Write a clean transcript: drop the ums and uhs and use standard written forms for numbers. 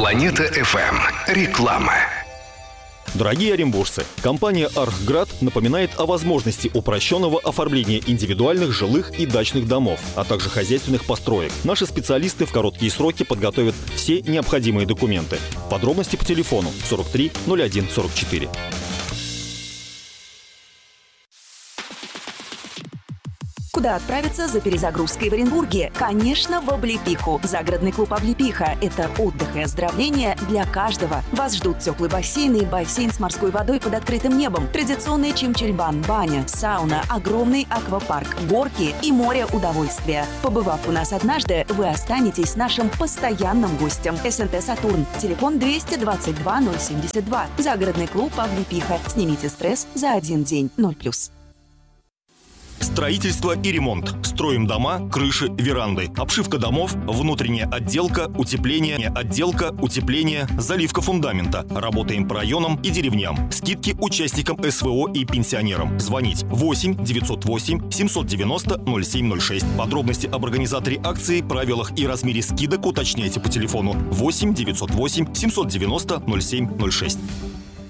Планета FM. Реклама. Дорогие оренбуржцы, компания «Архград» напоминает о возможности упрощенного оформления индивидуальных жилых и дачных домов, а также хозяйственных построек. Наши специалисты в короткие сроки подготовят все необходимые документы. Подробности по телефону 43 01 44. Куда отправиться за перезагрузкой в Оренбурге? Конечно, в Облепиху. Загородный клуб «Облепиха» — это отдых и оздоровление для каждого. Вас ждут теплый бассейн и бассейн с морской водой под открытым небом, традиционный чимчильбан, баня, сауна, огромный аквапарк, горки и море удовольствия. Побывав у нас однажды, вы останетесь нашим постоянным гостем. СНТ «Сатурн». Телефон 222 072. Загородный клуб «Облепиха». Снимите стресс за один день. 0+. Строительство и ремонт. Строим дома, крыши, веранды. Обшивка домов, внутренняя отделка, утепление, заливка фундамента. Работаем по районам и деревням. Скидки участникам СВО и пенсионерам. Звонить 8 908 790 0706. Подробности об организаторе акции, правилах и размере скидок уточняйте по телефону 8 908 790 0706.